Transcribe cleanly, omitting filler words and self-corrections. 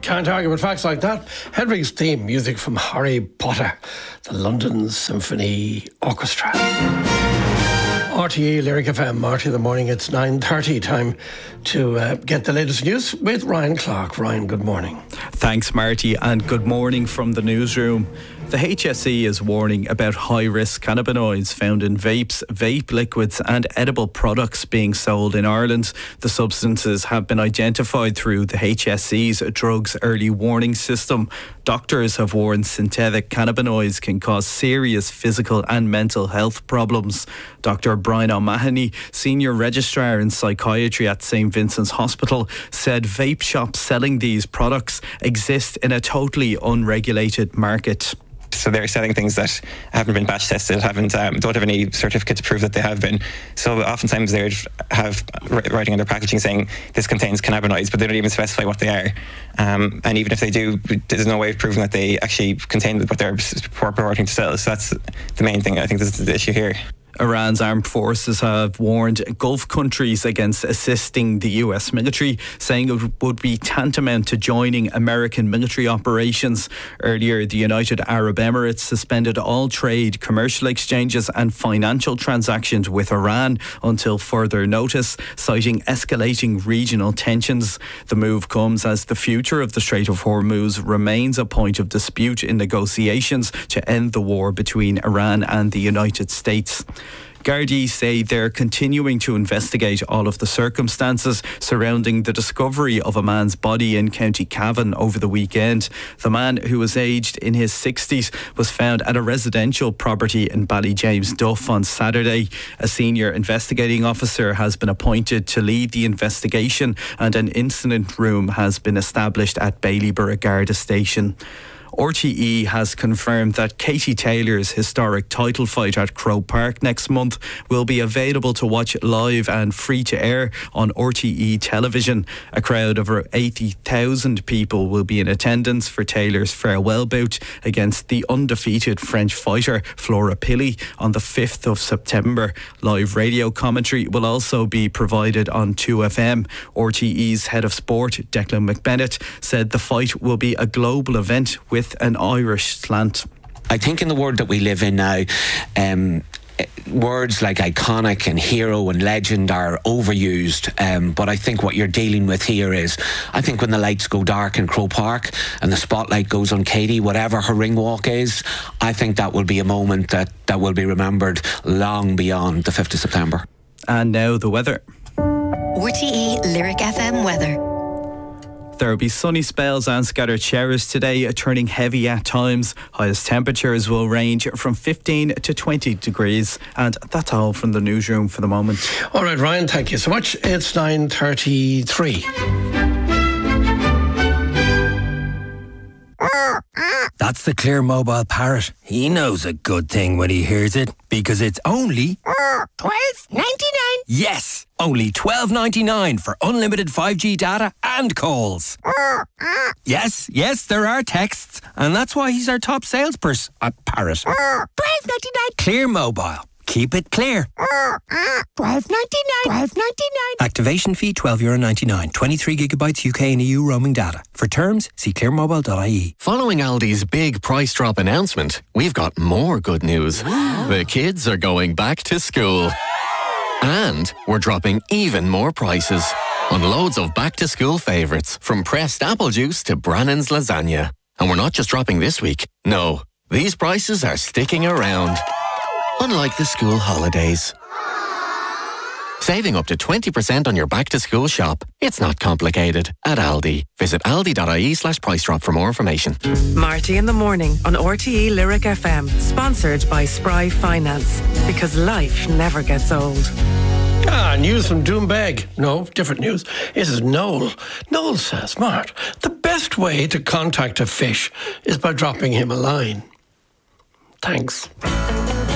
Can't argue with facts like that. Hedwig's theme music from Harry Potter, the London Symphony Orchestra. RTE Lyric FM, Marty in the morning. It's 9:30. Time to get the latest news with Ryan Clark. Ryan, good morning. Thanks, Marty, and good morning from the newsroom. The HSE is warning about high-risk cannabinoids found in vapes, vape liquids and edible products being sold in Ireland. The substances have been identified through the HSE's Drugs Early Warning System. Doctors have warned synthetic cannabinoids can cause serious physical and mental health problems. Dr. Brian O'Mahony, Senior Registrar in Psychiatry at St. Vincent's Hospital, said vape shops selling these products exist in a totally unregulated market. So they're selling things that haven't been batch tested, don't have any certificate to prove that they have been. So oftentimes they have writing on their packaging saying this contains cannabinoids, but they don't even specify what they are. And even if they do, there's no way of proving that they actually contain what they're purporting to sell. So that's the main thing. I think this is the issue here. Iran's armed forces have warned Gulf countries against assisting the US military, saying it would be tantamount to joining American military operations. Earlier, the United Arab Emirates suspended all trade, commercial exchanges and financial transactions with Iran until further notice, citing escalating regional tensions. The move comes as the future of the Strait of Hormuz remains a point of dispute in negotiations to end the war between Iran and the United States. Gardaí say they're continuing to investigate all of the circumstances surrounding the discovery of a man's body in County Cavan over the weekend. The man, who was aged in his 60s, was found at a residential property in Ballyjamesduff on Saturday. A senior investigating officer has been appointed to lead the investigation, and an incident room has been established at Baileyborough Garda Station. RTE has confirmed that Katie Taylor's historic title fight at Croke Park next month will be available to watch live and free to air on RTE television. A crowd of over 80,000 people will be in attendance for Taylor's farewell bout against the undefeated French fighter Flora Pili on the 5th of September. Live radio commentary will also be provided on 2FM. RTE's head of sport, Declan McBennett, said the fight will be a global event with an Irish slant. I think in the world that we live in now, words like iconic and hero and legend are overused, but I think what you're dealing with here is, I think when the lights go dark in Croke Park and the spotlight goes on Katie, whatever her ring walk is, I think that will be a moment that will be remembered long beyond the 5th of September. And now the weather. RTE Lyric FM weather. There will be sunny spells and scattered showers today, turning heavy at times. Highest temperatures will range from 15 to 20 degrees. And that's all from the newsroom for the moment. All right, Ryan, thank you so much. It's 9:33. That's the Clear Mobile Parrot. He knows a good thing when he hears it, because it's only $12.99. Yes, only $12.99 for unlimited 5G data and calls. Yes, there are texts, and that's why he's our top salesperson at Parrot. $12.99. Clear Mobile. Keep it clear. $12.99. Activation fee €12.99. 23 gigabytes UK and EU roaming data. For terms, see clearmobile.ie. Following Aldi's big price drop announcement, we've got more good news. The kids are going back to school. And we're dropping even more prices on loads of back-to-school favourites, from pressed apple juice to Brannan's lasagna. And we're not just dropping this week. No, these prices are sticking around. Unlike the school holidays. Saving up to 20% on your back-to-school shop. It's not complicated at Aldi. Visit aldi.ie/price drop for more information. Marty in the morning on RTE Lyric FM. Sponsored by Spry Finance. Because life never gets old. News from Doombeg. No, different news. This is Noel. Noel says, Mart, the best way to contact a fish is by dropping him a line. Thanks.